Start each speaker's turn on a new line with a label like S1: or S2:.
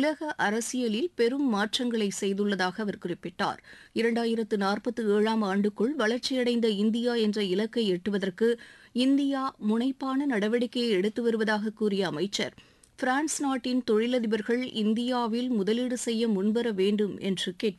S1: உலக அரசியலில் பெரும் மாற்றங்களை செய்துள்ளதாக அவர் குறிப்பிட்டார். 2047ஆம் ஆண்டுக்குள் வளர்ச்சியடைந்த இந்தியா என்ற இலக்கை எட்டுவதற்கு இந்தியா முனைப்பான நடவடிக்கையை எடுத்து வருவதாக கூறிய அமைச்சர், பிரான்ஸ் நாட்டின் தொழிலதிபர்கள் இந்தியாவில் முதலீடு செய்ய முன்வர வேண்டும் என்று கேட்டுக்